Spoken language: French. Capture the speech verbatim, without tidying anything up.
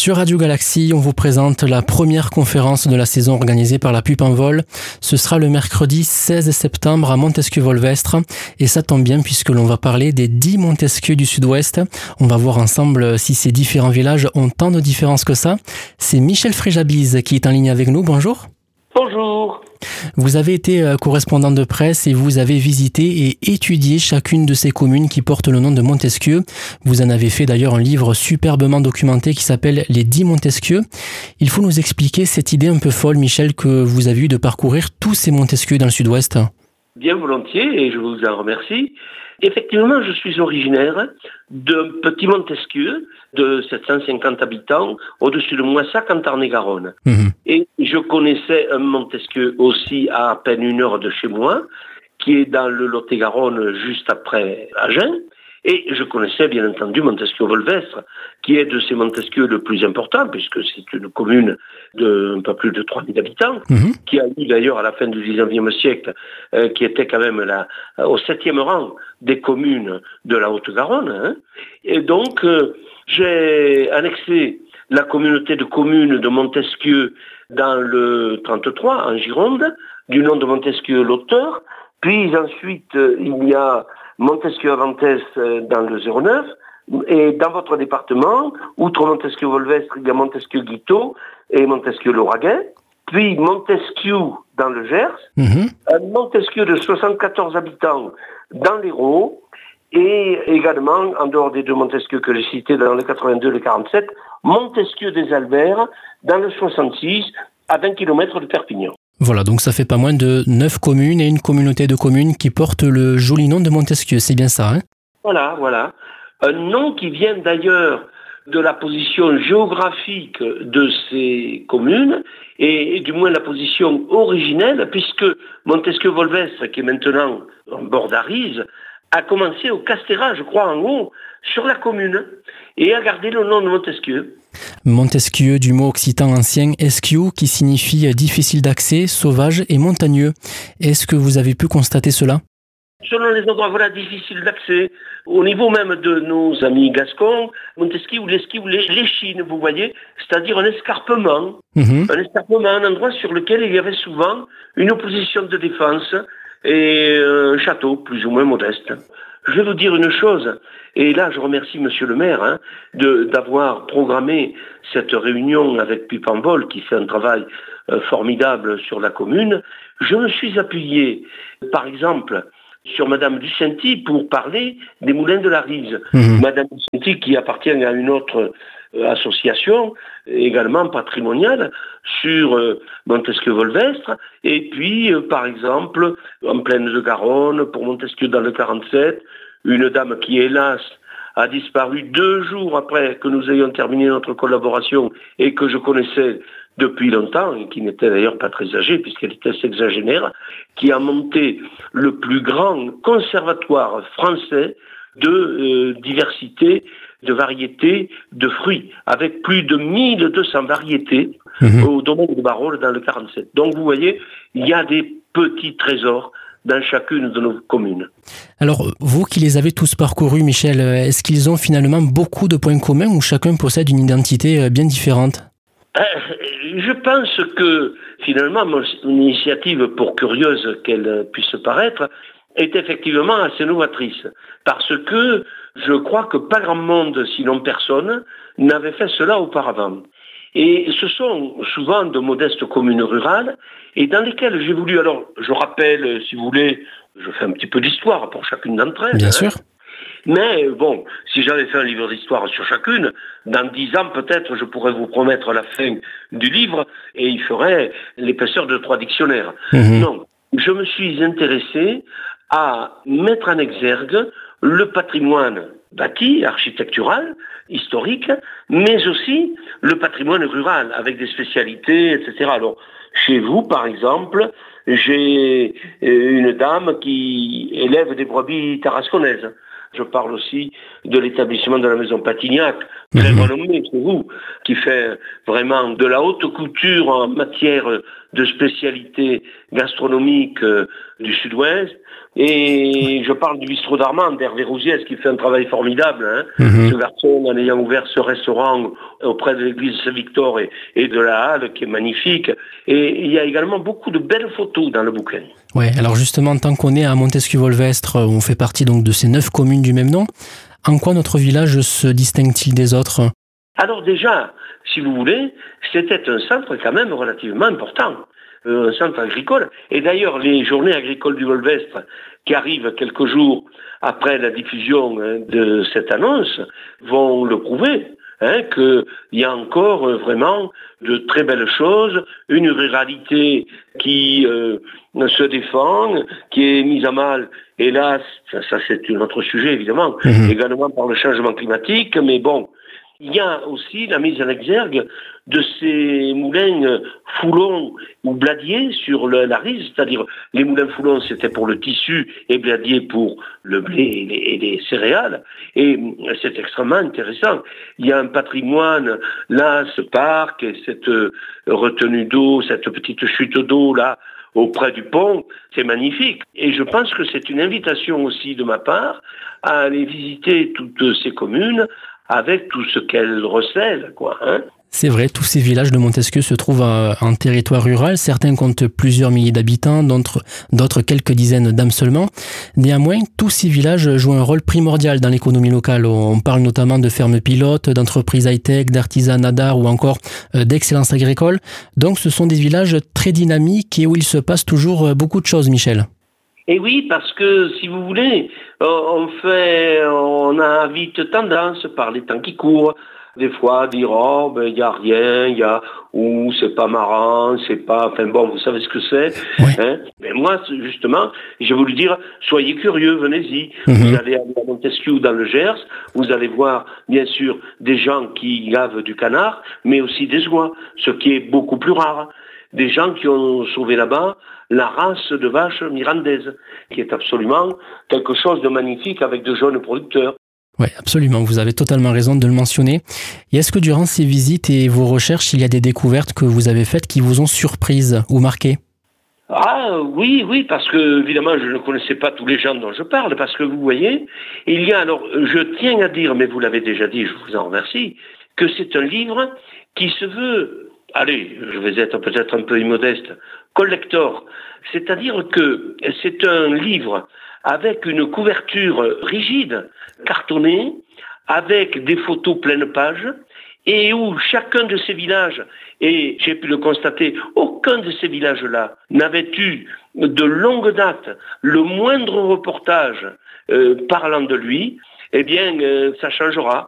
Sur Radio Galaxie, on vous présente la première conférence de la saison organisée par la Pup en Vol. Ce sera le mercredi seize septembre à Montesquieu-Volvestre. Et ça tombe bien puisque l'on va parler des dix Montesquieux du Sud-Ouest. On va voir ensemble si ces différents villages ont tant de différences que ça. C'est Michel Fréjabise qui est en ligne avec nous. Bonjour. Bonjour. Vous avez été correspondant de presse et vous avez visité et étudié chacune de ces communes qui portent le nom de Montesquieu. Vous en avez fait d'ailleurs un livre superbement documenté qui s'appelle Les dix Montesquieux. Il faut nous expliquer cette idée un peu folle, Michel, que vous avez eue de parcourir tous ces Montesquieux dans le Sud-Ouest. Bien volontiers, et je vous en remercie. Effectivement, je suis originaire d'un petit Montesquieu de sept cent cinquante habitants au-dessus de Moissac en Tarn-et-Garonne. Mmh. Et je connaissais un Montesquieu aussi à à peine une heure de chez moi, qui est dans le Lot-et-Garonne juste après Agen. Et je connaissais bien entendu Montesquieu-Volvestre, qui est de ces Montesquieux le plus important, puisque c'est une commune de un peu plus de trois mille habitants, mmh. qui a eu d'ailleurs à la fin du dix-neuvième siècle, euh, qui était quand même là, au septième rang des communes de la Haute-Garonne. Hein. Et donc, euh, j'ai annexé la communauté de communes de Montesquieu dans le trente-trois, en Gironde, du nom de Montesquieu-l'Auteur. Puis ensuite, euh, il y a Montesquieu-Avantès dans le zéro neuf, et dans votre département, outre Montesquieu-Volvestre, il y a Montesquieu-Guiteau et Montesquieu-Lauragais, puis Montesquieu dans le Gers, mmh. un Montesquieu de soixante-quatorze habitants dans l'Hérault, et également, en dehors des deux Montesquieu que j'ai cités dans le quatre-vingt-deux et le quarante-sept, Montesquieu des Albères dans le soixante-six, à vingt kilomètres de Perpignan. Voilà, donc ça fait pas moins de neuf communes et une communauté de communes qui portent le joli nom de Montesquieu, c'est bien ça, hein? Voilà, voilà. Un nom qui vient d'ailleurs de la position géographique de ces communes, et, et du moins la position originelle, puisque Montesquieu-Volvestre, qui est maintenant en bord d'Arise, a commencé au Castéra, je crois, en haut, sur la commune, et a gardé le nom de Montesquieu. Montesquieu, du mot occitan ancien esquiu, qui signifie difficile d'accès, sauvage et montagneux. Est-ce que vous avez pu constater cela? Selon les endroits, voilà, difficile d'accès. Au niveau même de nos amis gascons, Montesquieu ou l'esquiu ou l'échine, vous voyez, c'est-à-dire un escarpement, mmh. un escarpement, un endroit sur lequel il y avait souvent une opposition de défense et un château plus ou moins modeste. Je vais vous dire une chose, et là je remercie Monsieur le maire hein, de, d'avoir programmé cette réunion avec Pup en Vol qui fait un travail euh, formidable sur la commune. Je me suis appuyé, par exemple, sur Madame Ducenty pour parler des moulins de la Rise. Mmh. Madame Ducenty qui appartient à une autre euh, association, également patrimoniale, sur euh, Montesquieu-Volvestre, et puis, euh, par exemple, en Plaine de Garonne, pour Montesquieu dans le quarante-sept, une dame qui, hélas, a disparu deux jours après que nous ayons terminé notre collaboration et que je connaissais depuis longtemps, et qui n'était d'ailleurs pas très âgée puisqu'elle était sexagénaire, qui a monté le plus grand conservatoire français de euh, diversité, de variétés de fruits, avec plus de mille deux cents variétés mmh. au domaine de Barrault dans le quarante-sept. Donc vous voyez, il y a des petits trésors dans chacune de nos communes. Alors, vous qui les avez tous parcourus, Michel, est-ce qu'ils ont finalement beaucoup de points communs ou chacun possède une identité bien différente? euh, Je pense que, finalement, mon initiative, pour curieuse qu'elle puisse paraître, est effectivement assez novatrice. Parce que je crois que pas grand monde, sinon personne, n'avait fait cela auparavant. Et ce sont souvent de modestes communes rurales et dans lesquelles j'ai voulu, alors je rappelle, si vous voulez, je fais un petit peu d'histoire pour chacune d'entre elles. Bien hein. sûr. Mais bon, si j'avais fait un livre d'histoire sur chacune, dans dix ans peut-être je pourrais vous promettre la fin du livre et il ferait l'épaisseur de trois dictionnaires. Mmh. Non, je me suis intéressé à mettre en exergue le patrimoine bâti, architectural, historique, mais aussi le patrimoine rural, avec des spécialités, et cetera. Alors, chez vous, par exemple, j'ai une dame qui élève des brebis tarasconnaises. Je parle aussi de l'établissement de la maison Patignac, très mmh. renommé chez vous, qui fait vraiment de la haute couture en matière de spécialité gastronomique euh, du Sud-Ouest. Et je parle du bistrot d'Armand, d'Hervé Rousiès, qui fait un travail formidable. Hein. Mmh. Ce garçon, en ayant ouvert ce restaurant auprès de l'église Saint-Victor et, et de la Halle, qui est magnifique. Et il y a également beaucoup de belles photos dans le bouquin. Ouais, alors justement, tant qu'on est à Montesquieu-Volvestre, on fait partie donc de ces neuf communes du même nom, en quoi notre village se distingue-t-il des autres ? Alors déjà, si vous voulez, c'était un centre quand même relativement important. Un centre agricole. Et d'ailleurs, les journées agricoles du Volvestre, qui arrivent quelques jours après la diffusion hein, de cette annonce, vont le prouver, hein, qu'il y a encore euh, vraiment de très belles choses, une ruralité qui euh, se défend, qui est mise à mal, hélas, ça, ça c'est un autre sujet évidemment, mmh. également par le changement climatique, mais bon, il y a aussi la mise en exergue de ces moulins foulons ou bladiers sur le, la Rise, c'est-à-dire les moulins foulons c'était pour le tissu et bladier pour le blé et les, et les céréales, et c'est extrêmement intéressant. Il y a un patrimoine, là, ce parc, et cette retenue d'eau, cette petite chute d'eau là, auprès du pont, c'est magnifique. Et je pense que c'est une invitation aussi de ma part à aller visiter toutes ces communes avec tout ce qu'elles recèlent, quoi, hein. C'est vrai, tous ces villages de Montesquieu se trouvent en territoire rural. Certains comptent plusieurs milliers d'habitants, d'autres, d'autres quelques dizaines d'âmes seulement. Néanmoins, tous ces villages jouent un rôle primordial dans l'économie locale. On parle notamment de fermes pilotes, d'entreprises high-tech, d'artisanat d'art ou encore d'excellence agricole. Donc ce sont des villages très dynamiques et où il se passe toujours beaucoup de choses, Michel. Et oui, parce que, si vous voulez, on fait, on a vite tendance, par les temps qui courent, des fois à dire, oh, ben, il n'y a rien, il y a, ou c'est pas marrant, c'est pas, enfin bon, vous savez ce que c'est, oui. hein. Mais moi, justement, j'ai voulu dire, soyez curieux, venez-y. Mm-hmm. Vous allez aller à Montesquieu dans le Gers, vous allez voir, bien sûr, des gens qui gavent du canard, mais aussi des oies, ce qui est beaucoup plus rare. Des gens qui ont sauvé là-bas la race de vache mirandaise, qui est absolument quelque chose de magnifique avec de jeunes producteurs. Oui, absolument, vous avez totalement raison de le mentionner. Et est-ce que durant ces visites et vos recherches, il y a des découvertes que vous avez faites qui vous ont surprise ou marqué ? Ah oui, oui, parce que évidemment je ne connaissais pas tous les gens dont je parle, parce que vous voyez, il y a, alors je tiens à dire, mais vous l'avez déjà dit, je vous en remercie, que c'est un livre qui se veut, allez, je vais être peut-être un peu immodeste, collector, c'est-à-dire que c'est un livre avec une couverture rigide, cartonnée, avec des photos pleine page, et où chacun de ces villages, et j'ai pu le constater, aucun de ces villages-là n'avait eu de longue date le moindre reportage euh, parlant de lui, eh bien, euh, ça changera.